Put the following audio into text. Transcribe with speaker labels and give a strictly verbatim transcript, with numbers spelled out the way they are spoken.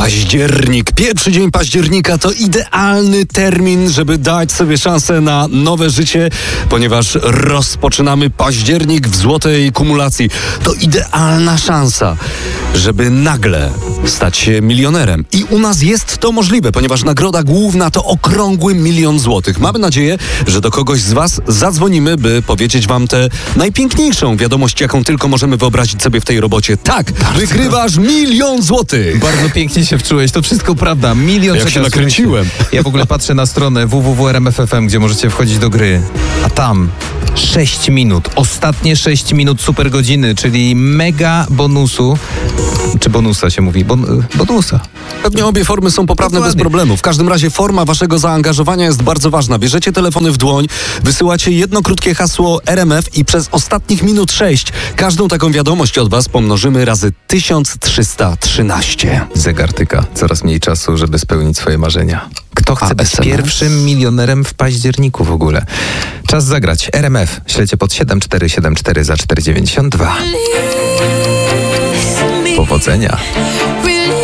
Speaker 1: Październik, pierwszy dzień października to idealny termin, żeby dać sobie szansę na nowe życie, ponieważ rozpoczynamy październik w złotej kumulacji. To idealna szansa, żeby nagle stać się milionerem. I u nas jest to możliwe, ponieważ nagroda główna to okrągły milion złotych. Mamy nadzieję, że do kogoś z was zadzwonimy, by powiedzieć wam tę najpiękniejszą wiadomość, jaką tylko możemy wyobrazić sobie w tej robocie. Tak,
Speaker 2: Bardzo.
Speaker 1: wygrywasz milion złotych!
Speaker 2: Bardzo pięknie się wczułeś, to wszystko prawda. Milion
Speaker 1: Jak
Speaker 2: czeka,
Speaker 1: się nakręciłem.
Speaker 2: słuchajcie. Ja w ogóle patrzę na stronę w w w kropka r m f f m, gdzie możecie wchodzić do gry. A tam sześć minut, ostatnie sześć minut super godziny, czyli mega bonusu. Czy bonusa się mówi? Bon, bonusa.
Speaker 1: Pewnie obie formy są poprawne
Speaker 2: Dokładnie.
Speaker 1: bez problemu. W każdym razie forma waszego zaangażowania jest bardzo ważna. Bierzecie telefony w dłoń, wysyłacie jedno krótkie hasło R M F i przez ostatnich minut sześć każdą taką wiadomość od was pomnożymy razy tysiąc trzysta trzynaście.
Speaker 2: Zegar tyka. Coraz mniej czasu, żeby spełnić swoje marzenia. Kto chce
Speaker 1: A
Speaker 2: być
Speaker 1: S M S?
Speaker 2: pierwszym milionerem w październiku w ogóle? Czas zagrać. R M F. Ślecie pod siedem cztery siedem cztery za cztery dziewięćdziesiąt dwa. Powodzenia.